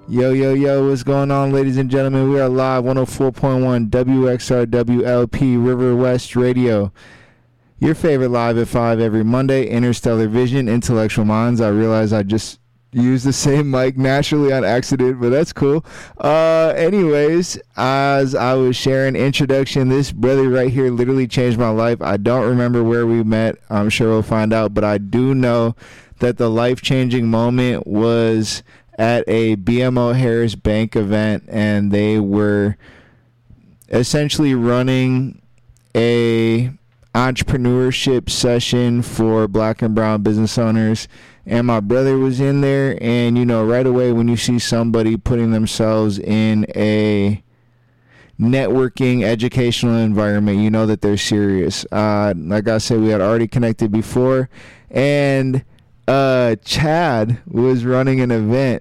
Yo, yo, yo, what's going on, ladies and gentlemen? We are live 104.1 WXRWLP River West Radio. Your favorite live at 5 every Monday, Interstellar Vision, Intellectual Minds. I realize I just used the same mic naturally on accident, but that's cool. Anyways, as I was sharing introduction, this brother right here literally changed my life. I don't remember where we met. I'm sure we'll find out, but I do know that the life-changing moment was at a BMO Harris Bank event, and they were essentially running a entrepreneurship session for black and brown business owners, and my brother was in there. And you know, right away when you see somebody putting themselves in a networking educational environment, you know that they're serious. Like I said, we had already connected before, and Chad was running an event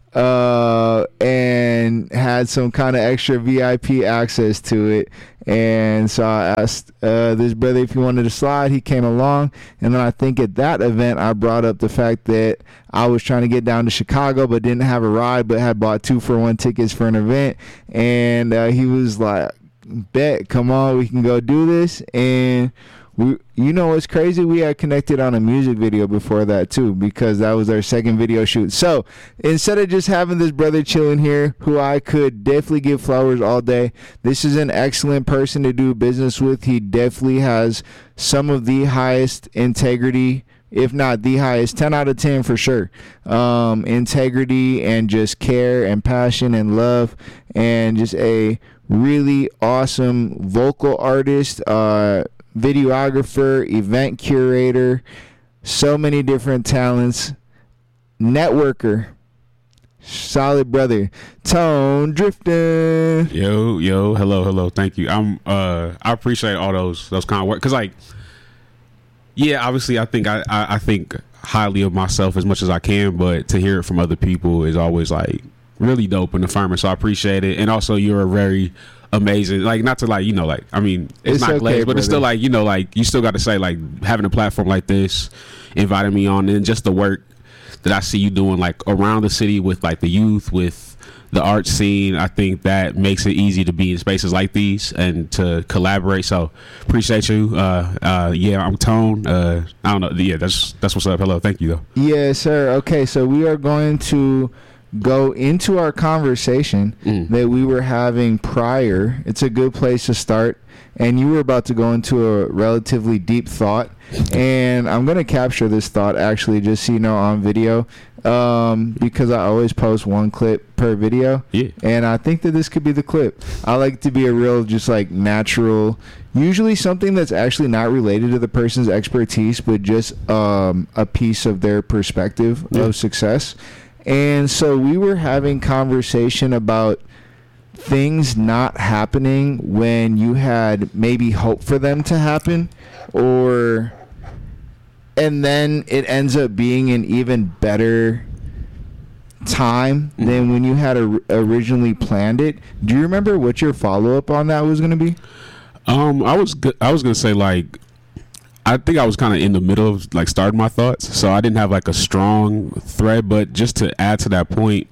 and had some kind of extra VIP access to it. And so I asked this brother if he wanted to slide. He came along, and then I think at that event I brought up the fact that I was trying to get down to Chicago but didn't have a ride, but had bought 2-for-1 tickets for an event. And he was like, bet, come on, we can go do this. And you know what's crazy? We had connected on a music video before that too, because that was our second video shoot. So instead of just having this brother chilling here, who I could definitely give flowers all day, this is an excellent person to do business with. He definitely has some of the highest integrity, if not the highest, 10 out of 10 for sure. Integrity and just care and passion and love, and just a really awesome vocal artist, videographer, event curator, so many different talents, networker, solid brother, Tone Drifting. Yo, hello, thank you. I appreciate all those kind of work, because like, yeah, obviously I think highly of myself as much as I can, but to hear it from other people is always like really dope and affirming. So I appreciate it. And also, you're a very amazing, like, not to like, you know, like, I mean, it's not okay, glazed, but brother. it's still like, you know, like, you still got to say, like, having a platform like this, inviting me on, and just the work that I see you doing, like, around the city with like the youth, with the art scene. I think that makes it easy to be in spaces like these and to collaborate. So appreciate you. Yeah, I'm Tone. I don't know. Yeah, that's what's up. Hello, thank you though. Yes, sir. Okay, so we are going to go into our conversation that we were having prior. It's a good place to start. And you were about to go into a relatively deep thought, and I'm going to capture this thought actually, just so you know, on video, because I always post one clip per video. Yeah. And I think that this could be the clip. I like to be a real, just like natural, usually something that's actually not related to the person's expertise, but just a piece of their perspective of success. And so we were having conversation about things not happening when you had maybe hope for them to happen, and then it ends up being an even better time than when you had originally planned it. Do you remember what your follow-up on that was going to be? I was gonna say, like, I think I was kind of in the middle of like starting my thoughts, so I didn't have like a strong thread. But just to add to that point,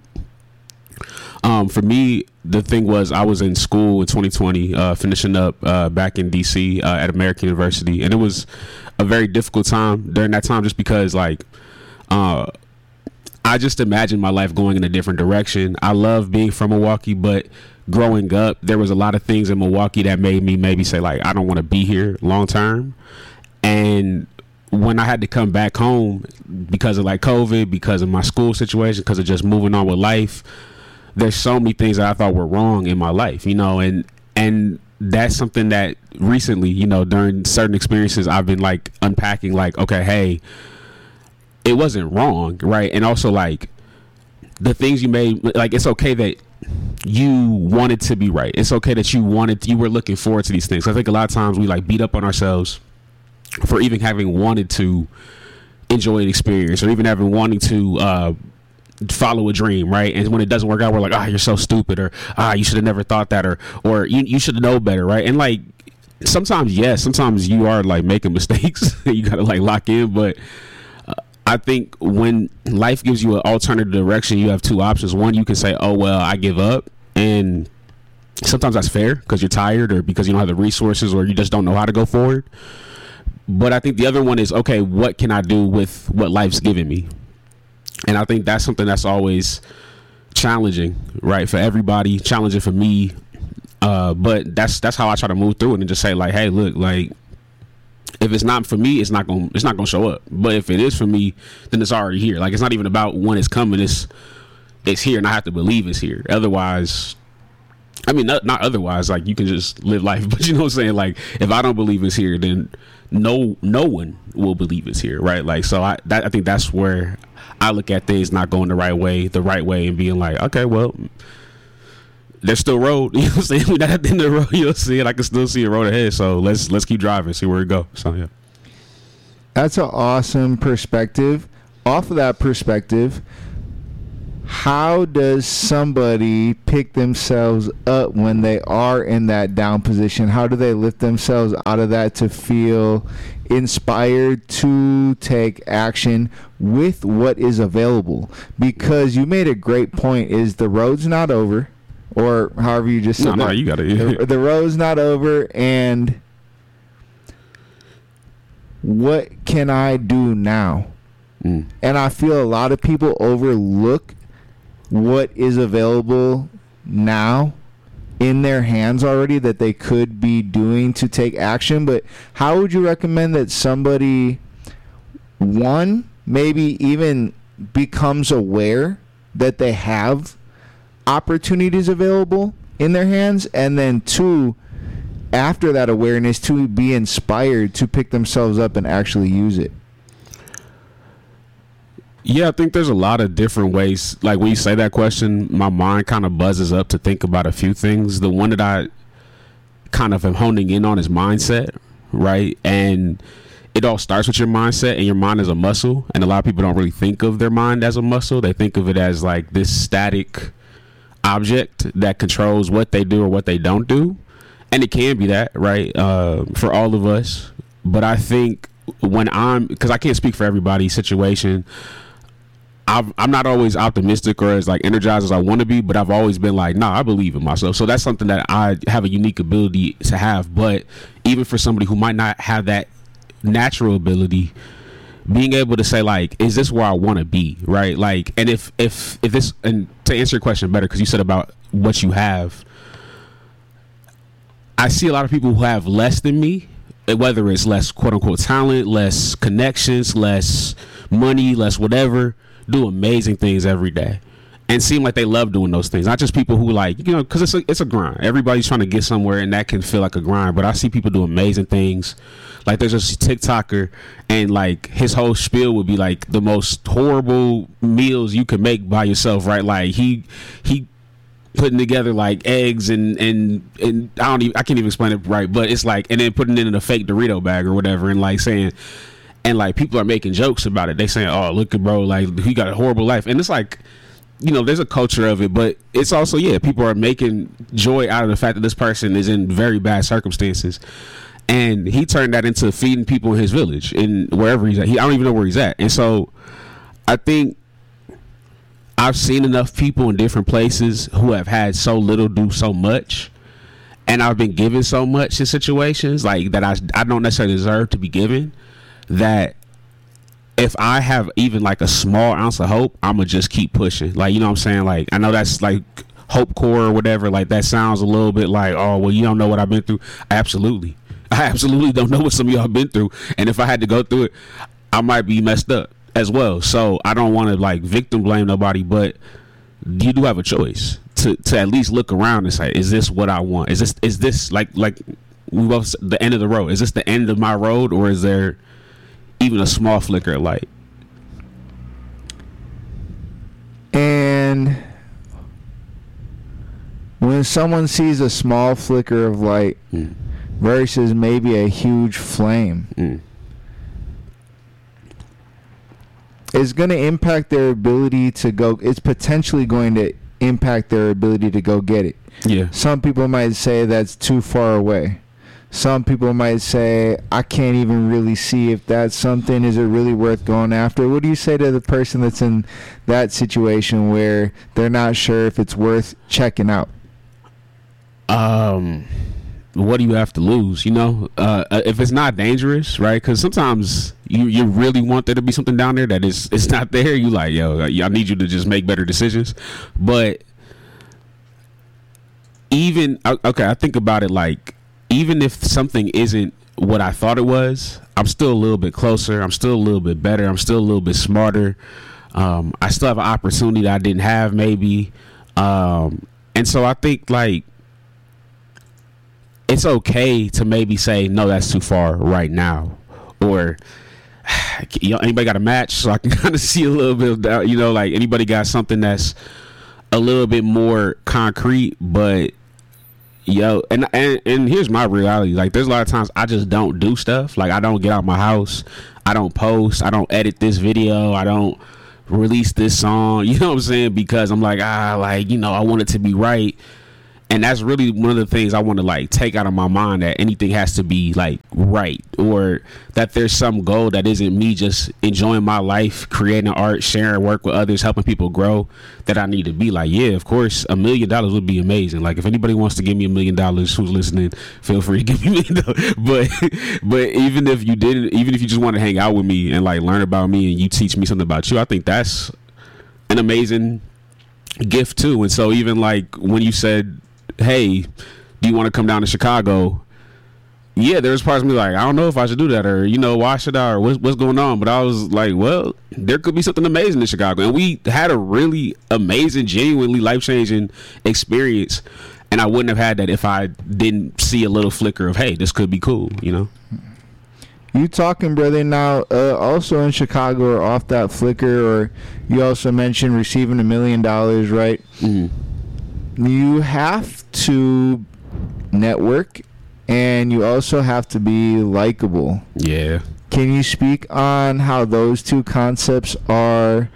for me, the thing was, I was in school in 2020, finishing up back in DC at American University, and it was a very difficult time during that time, just because like I just imagined my life going in a different direction. I love being from Milwaukee, but growing up, there was a lot of things in Milwaukee that made me maybe say, like, I don't want to be here long term. And when I had to come back home because of like COVID, because of my school situation, because of just moving on with life, there's so many things that I thought were wrong in my life, you know, and that's something that recently, you know, during certain experiences, I've been like unpacking, like, okay, hey, it wasn't wrong, right? And also, like, the things you made, like, it's okay that you wanted to be right. It's okay that you were looking forward to these things. I think a lot of times we like beat up on ourselves for even having wanted to enjoy an experience, or even having wanting to follow a dream, right? And when it doesn't work out, we're like, you're so stupid, or you should have never thought that, or you should know better, right? And like, sometimes you are like making mistakes. You gotta like lock in, but I think when life gives you an alternative direction, you have two options. One, you can say, oh, well, I give up. And sometimes that's fair because you're tired or because you don't have the resources or you just don't know how to go forward. But I think the other one is, okay, what can I do with what life's given me? And I think that's something that's always challenging, right, for everybody, challenging for me. But that's how I try to move through it and just say, like, hey, look, like, if it's not for me, it's not gonna show up. But if it is for me, then it's already here. Like, it's not even about when it's coming. It's here, and I have to believe it's here. Otherwise, I mean, not otherwise. Like, you can just live life. But you know what I'm saying? Like, if I don't believe it's here, then no one will believe it's here, right? Like, so I think that's where I look at things not going the right way, and being like, okay, well, there's still road. You know what I'm saying? We're not at the end of the road. You'll see it. I can still see a road ahead. So let's keep driving, see where it goes. So yeah, that's an awesome perspective. Off of that perspective, how does somebody pick themselves up when they are in that down position? How do they lift themselves out of that to feel inspired to take action with what is available? Because you made a great point, is the road's not over. Or however you just said no, you got it. The road's not over, and what can I do now? And I feel a lot of people overlook what is available now in their hands already that they could be doing to take action. But how would you recommend that somebody, one, maybe even becomes aware that they have opportunities available in their hands, and then two, after that awareness, to be inspired to pick themselves up and actually use it? Yeah, I think there's a lot of different ways. Like, when you say that question, my mind kind of buzzes up to think about a few things. The one that I kind of am honing in on is mindset, right? And it all starts with your mindset, and your mind is a muscle. And a lot of people don't really think of their mind as a muscle. They think of it as like this static object that controls what they do or what they don't do. And it can be that, right, for all of us. But I think because I can't speak for everybody's situation, I'm not always optimistic or as like energized as I want to be, but I've always been like, nah, I believe in myself. So that's something that I have a unique ability to have. But even for somebody who might not have that natural ability, being able to say, like, is this where I want to be, right? Like, and if this, and to answer your question better, because you said about what you have, I see a lot of people who have less than me, whether it's less quote unquote talent, less connections, less money, less whatever, do amazing things every day and seem like they love doing those things. Not just people who, like, you know, because it's a grind. Everybody's trying to get somewhere, and that can feel like a grind. But I see people do amazing things. Like, there's this TikToker, and like his whole spiel would be like the most horrible meals you could make by yourself, right? Like he putting together like eggs and I can't even explain it right, but it's like, and then putting it in a fake Dorito bag or whatever, and like saying, and like people are making jokes about it. They saying, oh, look at bro, like he got a horrible life. And it's like, you know, there's a culture of it, but it's also, yeah, people are making joy out of the fact that this person is in very bad circumstances. And he turned that into feeding people in his village, in wherever he's at. I don't even know where he's at. And so I think I've seen enough people in different places who have had so little do so much, and I've been given so much in situations like that I don't necessarily deserve to be given, that if I have even like a small ounce of hope, I'm gonna just keep pushing. Like, you know what I'm saying? Like, I know that's like hope core or whatever. Like, that sounds a little bit like, oh, well, you don't know what I've been through. I absolutely don't know what some of y'all been through. And if I had to go through it, I might be messed up as well. So I don't want to like victim blame nobody, but you do have a choice to at least look around and say, is this what I want? Is this like we both, the end of the road? Is this the end of my road, or is there even a small flicker of light? And when someone sees a small flicker of light versus maybe a huge flame, it's going to impact their ability to go. It's potentially going to impact their ability to go get it. Yeah. Some people might say that's too far away. some people might say, I can't even really see if that's something. Is it really worth going after? What do you say to the person that's in that situation where they're not sure if it's worth checking out? What do you have to lose? If it's not dangerous, right? Because sometimes you really want there to be something down there that it's not there. You like, yo, I need you to just make better decisions. But I think about it like, even if something isn't what I thought it was, I'm still a little bit closer. I'm still a little bit better. I'm still a little bit smarter. I still have an opportunity that I didn't have maybe. And so I think like it's okay to maybe say, no, that's too far right now. Or, anybody got a match so I can kind of see a little bit of that, like anybody got something that's a little bit more concrete, but and here's my reality. Like, there's a lot of times I just don't do stuff. Like, I don't get out my house. I don't post. I don't edit this video. I don't release this song. You know what I'm saying? Because I'm like, I want it to be right. And that's really one of the things I want to like take out of my mind, that anything has to be like right, or that there's some goal that isn't me just enjoying my life, creating art, sharing work with others, helping people grow, that I need to be like, yeah, of course, $1 million would be amazing. Like, if anybody wants to give me $1 million who's listening, feel free to give me $1 million. But even if you just want to hang out with me and like learn about me and you teach me something about you, I think that's an amazing gift too. And so even like when you said, hey, do you want to come down to Chicago? Yeah, there was parts of me like, I don't know if I should do that, or why should I, or what's going on? But I was like, well, there could be something amazing in Chicago, and we had a really amazing, genuinely life-changing experience, and I wouldn't have had that if I didn't see a little flicker of, hey, this could be cool. You talking, brother, now also in Chicago, or off that flicker, or you also mentioned receiving $1 million, right? Mm-hmm. You have to network, and you also have to be likable. Yeah. Can you speak on how those two concepts are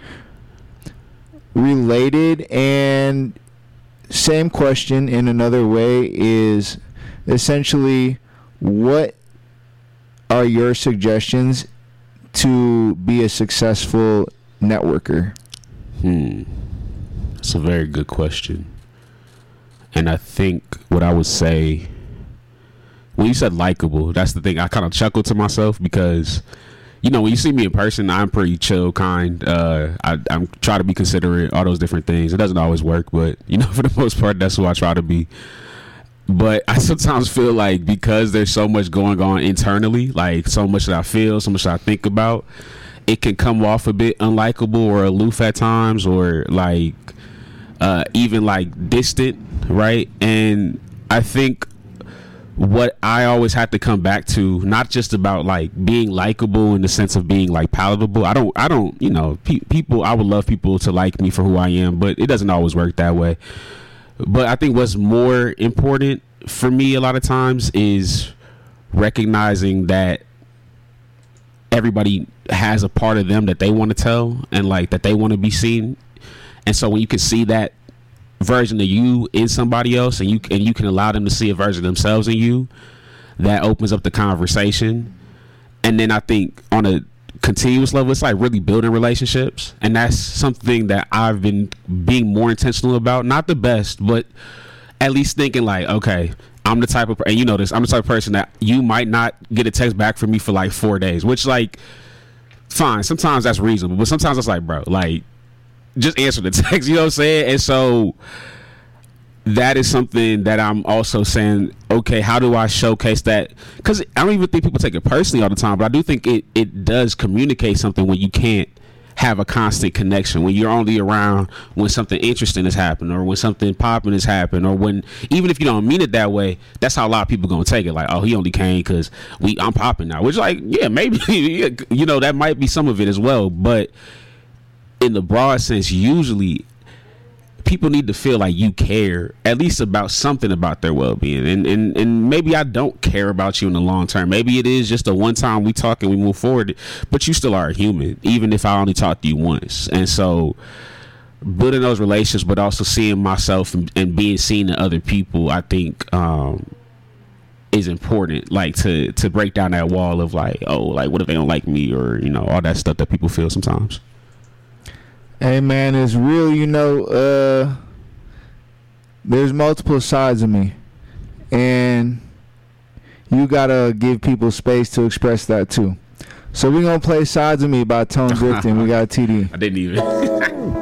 related? And same question in another way is essentially, what are your suggestions to be a successful networker? That's a very good question. And I think what I would say, when you said likable, that's the thing. I kind of chuckled to myself because, when you see me in person, I'm pretty chill, kind. I'm try to be considerate, all those different things. It doesn't always work, but, for the most part, that's who I try to be. But I sometimes feel like because there's so much going on internally, like so much that I feel, so much that I think about, it can come off a bit unlikable or aloof at times, or like even like distant, right? And I think what I always have to come back to, not just about like being likable in the sense of being like palatable. I don't people, I would love people to like me for who I am, but it doesn't always work that way. But I think what's more important for me a lot of times is recognizing that everybody has a part of them that they want to tell, and like that they want to be seen. And so when you can see that version of you in somebody else, and you can allow them to see a version of themselves in you, that opens up the conversation. And then I think on a continuous level, it's like really building relationships, and that's something that I've been being more intentional about. Not the best, but at least thinking like, okay, I'm the type of, and I'm the type of person that you might not get a text back from me for like 4 days, which like fine, sometimes that's reasonable, but sometimes it's like, bro, like just answer the text, you know what I'm saying? And so that is something that I'm also saying, okay, how do I showcase that? Because I don't even think people take it personally all the time, but I do think it does communicate something when you can't have a constant connection, when you're only around when something interesting is happening, or when something popping is happening, or when, even if you don't mean it that way, that's how a lot of people gonna take it, like, oh, he only came because I'm popping now, which like, yeah, maybe that might be some of it as well, but in the broad sense, usually people need to feel like you care at least about something about their well-being, and maybe I don't care about you in the long term. Maybe it is just a one time we talk and we move forward, but you still are a human, even if I only talk to you once. And so building those relationships, but also seeing myself and being seen in other people, I think is important, like to break down that wall of like, oh, like what if they don't like me, or you know, all that stuff that people feel sometimes. Hey man, it's real, you know, there's multiple sides of me, and you gotta give people space to express that too. So we're gonna play Sides of Me by Tone Drifting. We got TD. I didn't even